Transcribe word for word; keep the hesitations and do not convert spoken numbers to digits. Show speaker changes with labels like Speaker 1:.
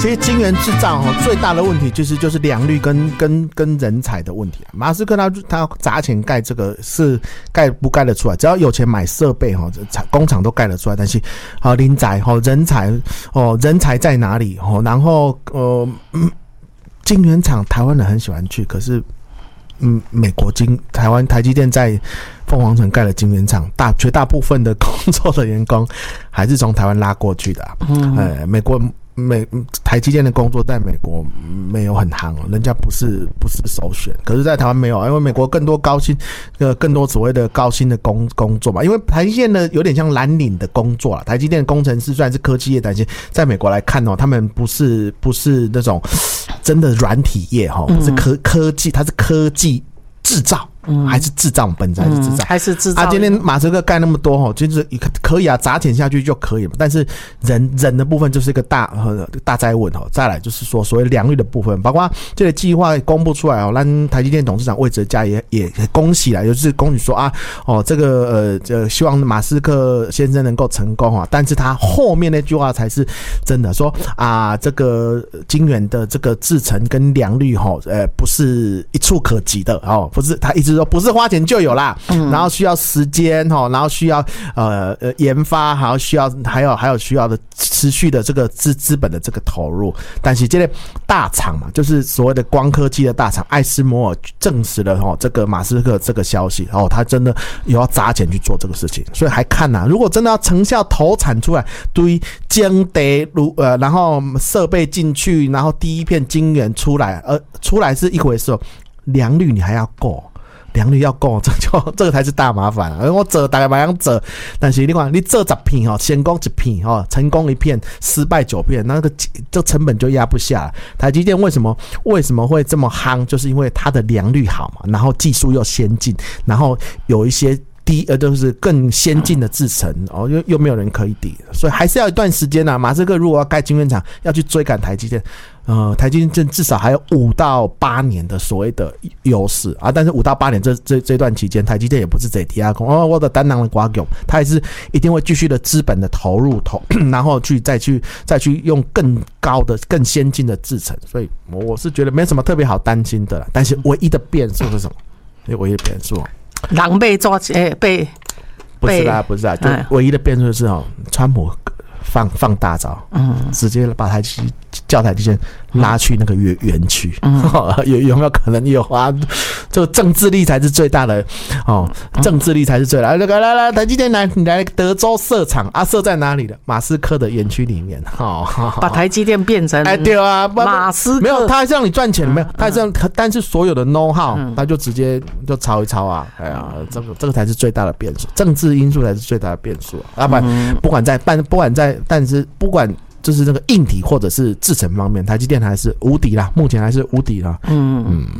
Speaker 1: 其实晶圆制造哦，最大的问题就是就是良率跟跟跟人才的问题。马斯克他他砸钱盖这个是盖不盖得出来？只要有钱买设备哈，工厂都盖得出来。但是好人才哈，人才哦，人才在哪里哦？然后呃，嗯，晶圆厂台湾人很喜欢去，可是嗯，美国晶台湾台积电在凤凰城盖了晶圆厂，大绝大部分的工作的员工还是从台湾拉过去的、啊。嗯，呃，美国。美台积电的工作在美国没有很夯，人家不是不是首选，可是在台湾没有，因为美国更多高薪呃更多所谓的高薪的工工作嘛，因为台积电呢有点像蓝领的工作啦，台积电的工程师虽然是科技业，但是在美国来看哦，他们不是不是那种真的软体业哈，不是科科技，它是科技制造。嗯，还是制造本质还是制造、嗯，
Speaker 2: 还是制造。
Speaker 1: 啊，今天马斯克盖那么多哈，就是可以啊，砸钱下去就可以了。但是人人的部分就是一个大呃大灾问哈。再来就是说所谓良率的部分，包括这个计划公布出来哦，让台积电董事长魏哲嘉也也恭喜啦，就是恭喜说啊哦这个呃这希望马斯克先生能够成功哈。但是他后面那句话才是真的，说啊这个晶圆的这个制程跟良率哈，呃不是一触可及的哦，不是他一直。说不是花钱就有啦，嗯、然后需要时间哈，然后需要呃呃研发，还有需要还有还有需要的持续的这个资资本的这个投入。但是这个大厂嘛，就是所谓的光科技的大厂，艾斯摩尔证实了哈这个马斯克这个消息哦，他真的有要砸钱去做这个事情，所以还看呐、啊，如果真的要成效投产出来，对晶地如呃，然后设备进去，然后第一片晶圆出来，呃出来是一回事，良率你还要够。良率要够，这就这个才是大麻烦、啊。我做大概马上做，但是你看你做十片哦，成功一片哦，成功一片，失败九片，那个这成本就压不下。台积电为什么为什么会这么夯？就是因为它的良率好嘛，然后技术又先进，然后有一些。低呃，就是更先进的制程哦，又又没有人可以抵，所以还是要一段时间啊。马斯克如果要盖晶圆厂，要去追赶台积电，呃，台积电至少还有五到八年的所谓的优势啊。但是五到八年这这这段期间，台积电也不是这低压空哦，我的单囊的瓜狗，它还是一定会继续的资本的投入投，然后去再去再去用更高的、更先进的制程，所以我是觉得没什么特别好担心的啦。但是唯一的变数是什么？唯一的变数。
Speaker 2: 狼被抓起，哎、欸，被
Speaker 1: 不是啦，不是啦，就唯一的变数就是哦，川普放放大招，嗯，直接把台积叫台积电拉去那个园园区，嗯，有有没有可能有啊？这个政治力才是最大的哦，政治力才是最大的。来来来，台积电来，你来德州设厂啊？设在哪里的？马斯克的园区里面，哦，
Speaker 2: 把台积电变成
Speaker 1: 哎对啊，
Speaker 2: 马斯克
Speaker 1: 没有，他还是让你赚钱，没有，他还是让，但是所有的 know how，他就直接就抄一抄啊，哎呀，这个这个才是最大的变数，政治因素才是最大的变数啊！不然不管在但不管在，但是不管。就是那个硬体或者是制程方面，台积电还是无敌啦，目前还是无敌啦。嗯嗯。